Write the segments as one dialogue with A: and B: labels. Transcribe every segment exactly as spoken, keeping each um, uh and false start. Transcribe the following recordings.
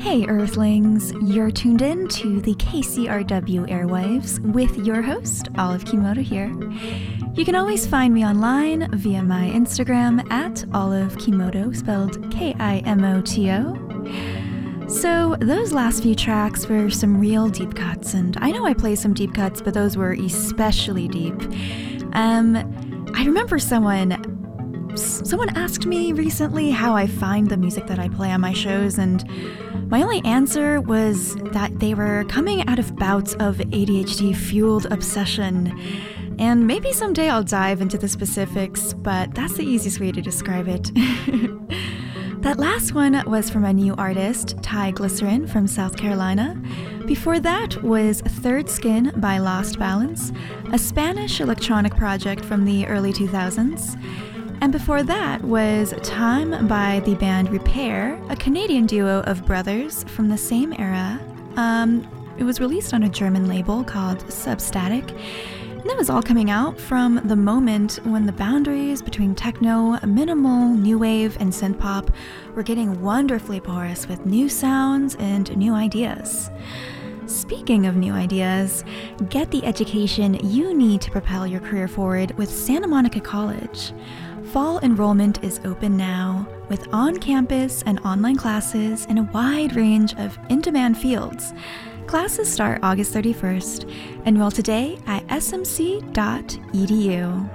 A: Hey Earthlings, you're tuned in to the K C R W airwaves with your host, Olive Kimoto here. You can always find me online via my Instagram at Olive Kimoto, spelled K I M O T O. So those last few tracks were some real deep cuts, and I know I play some deep cuts, but those were especially deep. Um, I remember someone someone asked me recently how I find the music that I play on my shows, and my only answer was that they were coming out of bouts of A D H D-fueled obsession. And maybe someday I'll dive into the specifics, but that's the easiest way to describe it. That last one was from a new artist, Ty Glycerin from South Carolina. Before that was Third Skin by Lost Balance, a Spanish electronic project from the early two thousands. And before that was Time by the band Repair, a Canadian duo of brothers from the same era. Um, it was released on a German label called Substatic. And that was all coming out from the moment when the boundaries between techno, minimal, new wave, and synthpop were getting wonderfully porous with new sounds and new ideas. Speaking of new ideas, get the education you need to propel your career forward with Santa Monica College. Fall enrollment is open now, with on-campus and online classes in a wide range of in-demand fields. Classes start August thirty-first. Enroll today at s m c dot e d u.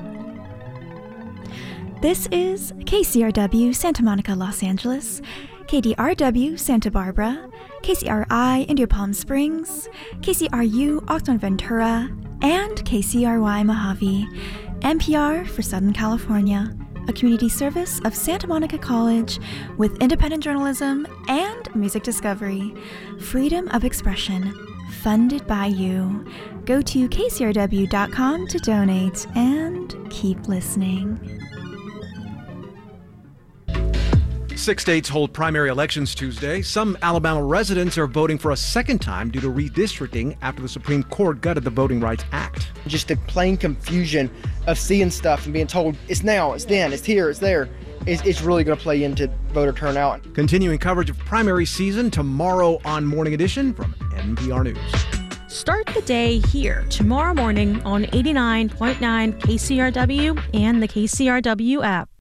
A: This is K C R W Santa Monica, Los Angeles, K D R W Santa Barbara, K C R I Indio Palm Springs, K C R U Oxnard Ventura, and K C R Y Mojave. N P R for Southern California, a community service of Santa Monica College with independent journalism and music discovery. Freedom of expression, funded by you. Go to k c r w dot com to donate and keep listening.
B: Six states hold primary elections Tuesday. Some Alabama residents are voting for a second time due to redistricting after the Supreme Court gutted the Voting Rights Act.
C: Just the plain confusion of seeing stuff and being told it's now, it's then, it's here, it's there. It's, it's really going to play into voter turnout.
B: Continuing coverage of primary season tomorrow on Morning Edition from N P R News.
D: Start the day here tomorrow morning on eighty-nine point nine K C R W and the K C R W app.